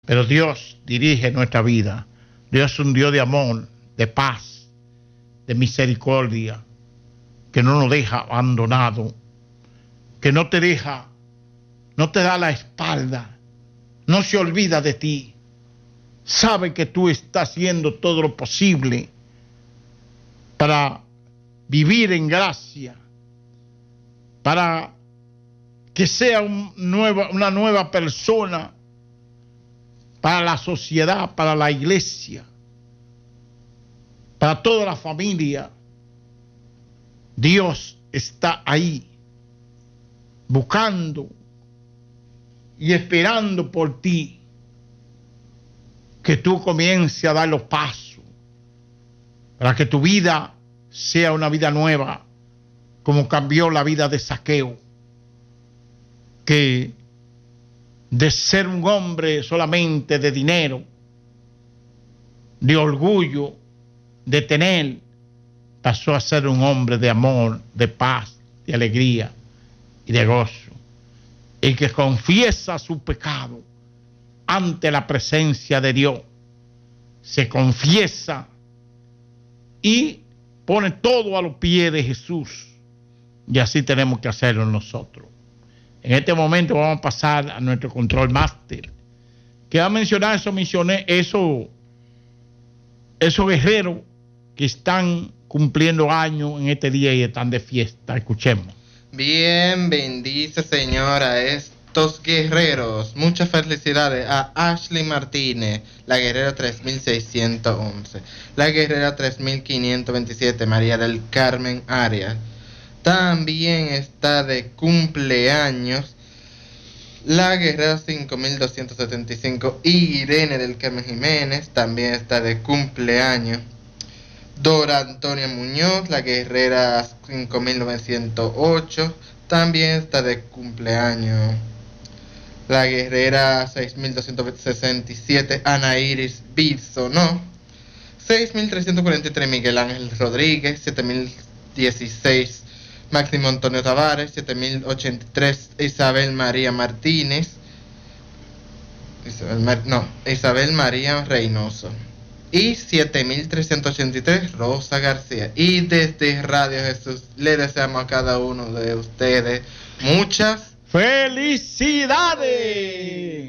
Pero Dios dirige nuestra vida. Dios es un Dios de amor, de paz, de misericordia, que no nos deja abandonado, que no te deja, no te da la espalda, no se olvida de ti. Sabe que tú estás haciendo todo lo posible para vivir en gracia, para que sea una nueva persona para la sociedad, para la iglesia, para toda la familia. Dios está ahí buscando y esperando por ti, que tú comiences a dar los pasos para que tu vida sea una vida nueva, como cambió la vida de Zaqueo, que de ser un hombre solamente de dinero, de orgullo, de tener, pasó a ser un hombre de amor, de paz, de alegría y de gozo. El que confiesa su pecado ante la presencia de Dios, se confiesa y pone todo a los pies de Jesús. Y así tenemos que hacerlo nosotros. En este momento vamos a pasar a nuestro control máster, que va a mencionar esos guerreros que están cumpliendo años en este día y están de fiesta. Escuchemos. Bien, bendice Señor a estos guerreros. Muchas felicidades a Ashley Martínez, la guerrera 3611, la guerrera 3527, María del Carmen Arias. También está de cumpleaños la guerrera 5275, Irene del Carmen Jiménez. También está de cumpleaños Dora Antonia Muñoz, la guerrera 5908. También está de cumpleaños la guerrera 6267, Ana Iris Bisono. 6343, Miguel Ángel Rodríguez. 7016, Máximo Antonio Tavares. 7083, Isabel María Martínez. Isabel María Reynoso. Y 7383, Rosa García. Y desde Radio Jesús le deseamos a cada uno de ustedes muchas ¡felicidades!